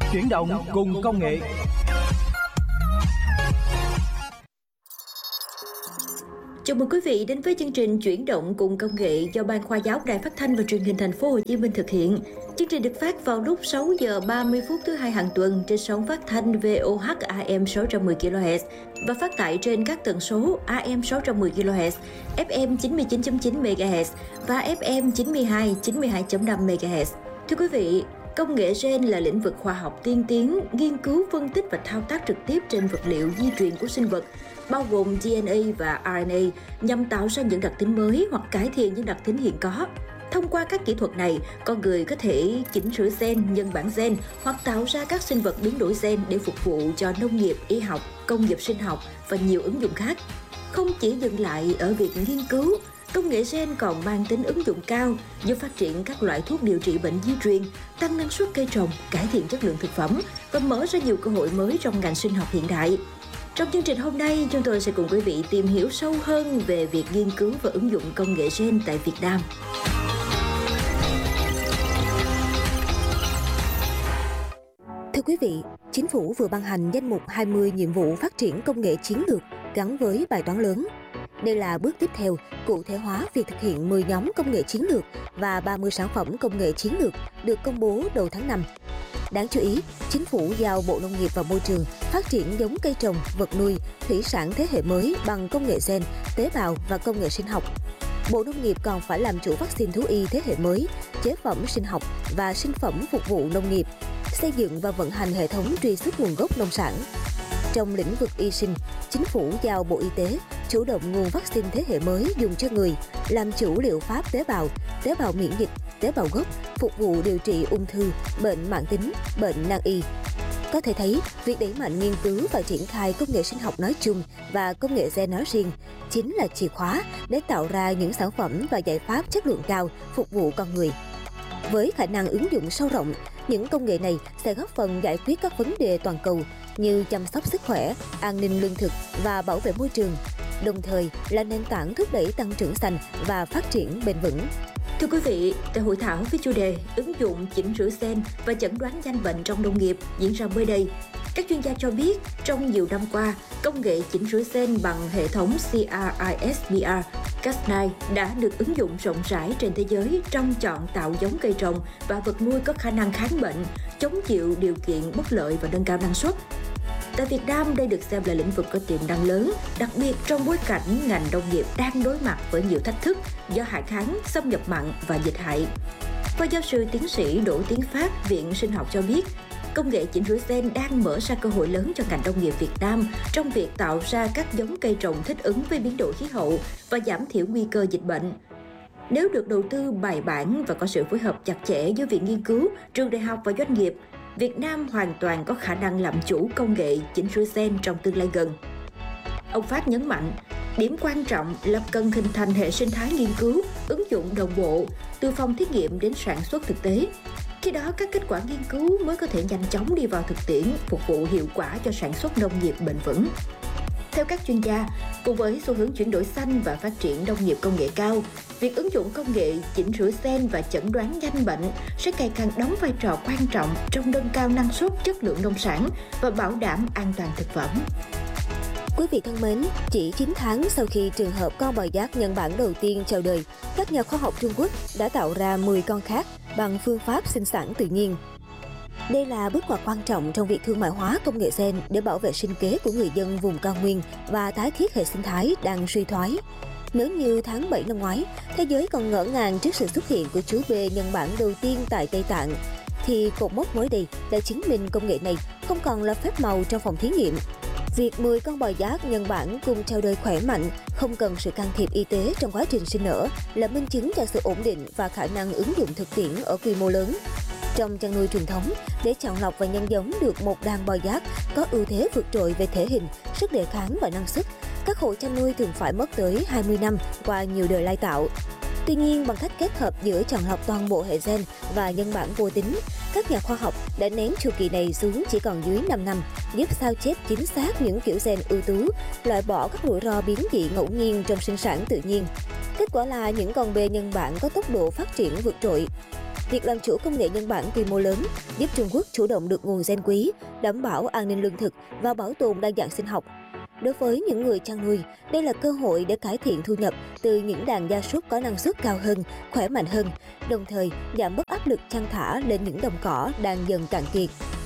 Chuyển động cùng công nghệ. Chào mừng quý vị đến với chương trình Chuyển động cùng công nghệ do Ban Khoa giáo Đài Phát thanh và Truyền hình Thành phố Hồ Chí Minh thực hiện. Chương trình được phát vào lúc 6 giờ 30 phút thứ hai hàng tuần trên sóng phát thanh VOH AM 610 kHz và phát tại trên các tần số AM 610 kHz, FM 99.9 MHz và FM 92.5 MHz. Thưa quý vị, công nghệ gen là lĩnh vực khoa học tiên tiến, nghiên cứu, phân tích và thao tác trực tiếp trên vật liệu di truyền của sinh vật, bao gồm DNA và RNA, nhằm tạo ra những đặc tính mới hoặc cải thiện những đặc tính hiện có. Thông qua các kỹ thuật này, con người có thể chỉnh sửa gen, nhân bản gen hoặc tạo ra các sinh vật biến đổi gen để phục vụ cho nông nghiệp, y học, công nghiệp sinh học và nhiều ứng dụng khác. Không chỉ dừng lại ở việc nghiên cứu, công nghệ gen còn mang tính ứng dụng cao, giúp phát triển các loại thuốc điều trị bệnh di truyền, tăng năng suất cây trồng, cải thiện chất lượng thực phẩm và mở ra nhiều cơ hội mới trong ngành sinh học hiện đại. Trong chương trình hôm nay, chúng tôi sẽ cùng quý vị tìm hiểu sâu hơn về việc nghiên cứu và ứng dụng công nghệ gen tại Việt Nam. Thưa quý vị, Chính phủ vừa ban hành danh mục 20 nhiệm vụ phát triển công nghệ chiến lược gắn với bài toán lớn. Đây là bước tiếp theo cụ thể hóa việc thực hiện 10 nhóm công nghệ chiến lược và 30 sản phẩm công nghệ chiến lược được công bố đầu tháng 5. Đáng chú ý, Chính phủ giao Bộ Nông nghiệp và Môi trường phát triển giống cây trồng, vật nuôi, thủy sản thế hệ mới bằng công nghệ gen, tế bào và công nghệ sinh học. Bộ Nông nghiệp còn phải làm chủ vaccine thú y thế hệ mới, chế phẩm sinh học và sinh phẩm phục vụ nông nghiệp, xây dựng và vận hành hệ thống truy xuất nguồn gốc nông sản. Trong lĩnh vực y sinh, Chính phủ giao Bộ Y tế chủ động nguồn vaccine thế hệ mới dùng cho người, làm chủ liệu pháp tế bào miễn dịch, tế bào gốc, phục vụ điều trị ung thư, bệnh mãn tính, bệnh nan y. Có thể thấy, việc đẩy mạnh nghiên cứu và triển khai công nghệ sinh học nói chung và công nghệ gen nói riêng chính là chìa khóa để tạo ra những sản phẩm và giải pháp chất lượng cao phục vụ con người. Với khả năng ứng dụng sâu rộng, những công nghệ này sẽ góp phần giải quyết các vấn đề toàn cầu như chăm sóc sức khỏe, an ninh lương thực và bảo vệ môi trường, đồng thời là nền tảng thúc đẩy tăng trưởng xanh và phát triển bền vững. Thưa quý vị, tại hội thảo với chủ đề ứng dụng chỉnh sửa gen và chẩn đoán nhanh bệnh trong nông nghiệp diễn ra mới đây, các chuyên gia cho biết trong nhiều năm qua, công nghệ chỉnh sửa gen bằng hệ thống CRISPR Cas9 đã được ứng dụng rộng rãi trên thế giới trong chọn tạo giống cây trồng và vật nuôi có khả năng kháng bệnh, chống chịu điều kiện bất lợi và nâng cao năng suất. Tại Việt Nam, đây được xem là lĩnh vực có tiềm năng lớn, đặc biệt trong bối cảnh ngành nông nghiệp đang đối mặt với nhiều thách thức do hạn hán, xâm nhập mặn và dịch hại. Phó giáo sư tiến sĩ Đỗ Tiến Phát, Viện Sinh học cho biết, công nghệ chỉnh sửa gen đang mở ra cơ hội lớn cho ngành nông nghiệp Việt Nam trong việc tạo ra các giống cây trồng thích ứng với biến đổi khí hậu và giảm thiểu nguy cơ dịch bệnh. Nếu được đầu tư bài bản và có sự phối hợp chặt chẽ giữa viện nghiên cứu, trường đại học và doanh nghiệp, Việt Nam hoàn toàn có khả năng làm chủ công nghệ chỉnh sửa gen trong tương lai gần. Ông Phát nhấn mạnh, điểm quan trọng là cần hình thành hệ sinh thái nghiên cứu, ứng dụng đồng bộ, từ phòng thí nghiệm đến sản xuất thực tế. Khi đó, các kết quả nghiên cứu mới có thể nhanh chóng đi vào thực tiễn, phục vụ hiệu quả cho sản xuất nông nghiệp bền vững. Theo các chuyên gia, cùng với xu hướng chuyển đổi xanh và phát triển nông nghiệp công nghệ cao, việc ứng dụng công nghệ chỉnh sửa gen và chẩn đoán nhanh bệnh sẽ ngày càng đóng vai trò quan trọng trong nâng cao năng suất, chất lượng nông sản và bảo đảm an toàn thực phẩm. Quý vị thân mến, chỉ 9 tháng sau khi trường hợp con bò giác nhân bản đầu tiên chào đời, các nhà khoa học Trung Quốc đã tạo ra 10 con khác bằng phương pháp sinh sản tự nhiên. Đây là bước ngoặt quan trọng trong việc thương mại hóa công nghệ gen để bảo vệ sinh kế của người dân vùng cao nguyên và tái thiết hệ sinh thái đang suy thoái. Nếu như tháng 7 năm ngoái, thế giới còn ngỡ ngàng trước sự xuất hiện của chú bê nhân bản đầu tiên tại Tây Tạng, thì cột mốc mới đây đã chứng minh công nghệ này không còn là phép màu trong phòng thí nghiệm. Việc 10 con bò giác nhân bản cùng chào đời khỏe mạnh, không cần sự can thiệp y tế trong quá trình sinh nở là minh chứng cho sự ổn định và khả năng ứng dụng thực tiễn ở quy mô lớn. Trong chăn nuôi truyền thống, để chọn lọc và nhân giống được một đàn bò giác có ưu thế vượt trội về thể hình, sức đề kháng và năng suất, các hộ chăn nuôi thường phải mất tới 20 năm qua nhiều đời lai tạo. Tuy nhiên, bằng cách kết hợp giữa chọn lọc toàn bộ hệ gen và nhân bản vô tính, các nhà khoa học đã nén chu kỳ này xuống chỉ còn dưới 5 năm, giúp sao chép chính xác những kiểu gen ưu tú, loại bỏ các rủi ro biến dị ngẫu nhiên trong sinh sản tự nhiên. Kết quả là những con bê nhân bản có tốc độ phát triển vượt trội. Việc làm chủ công nghệ nhân bản quy mô lớn giúp Trung Quốc chủ động được nguồn gen quý, đảm bảo an ninh lương thực và bảo tồn đa dạng sinh học. Đối với những người chăn nuôi, đây là cơ hội để cải thiện thu nhập từ những đàn gia súc có năng suất cao hơn, khỏe mạnh hơn, đồng thời giảm bớt áp lực chăn thả lên những đồng cỏ đang dần cạn kiệt.